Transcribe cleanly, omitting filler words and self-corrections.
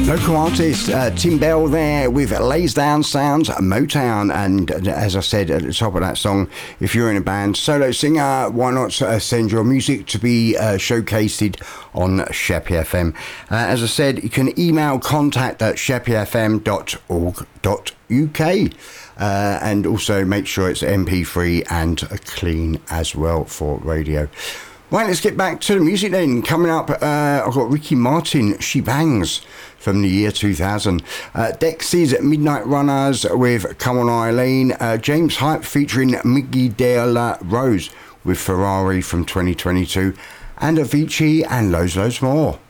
Local artist Tim Bell there with Lays Down Sounds Motown, and as I said at the top of that song, if you're in a band, solo singer, why not send your music to be showcased on Sheppey FM. As I said, you can email contact@sheppeyfm.org.uk and also make sure it's MP3 and clean as well for radio. Right, let's get back to the music then. Coming up, I've got Ricky Martin, She Bangs, from the year 2000. Dexys Midnight Runners with Come On Eileen. James Hype featuring Miggy De La Rose with Ferrari from 2022. And Avicii and loads more.